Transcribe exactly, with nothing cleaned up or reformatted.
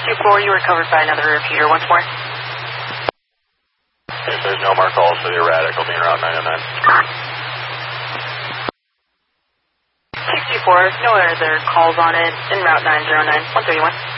two four, you were covered by another repeater once more. If there's no more calls for the erratic, I'll be in Route nine oh nine. six two four, no other calls on it, in Route nine oh nine, one thirty-one.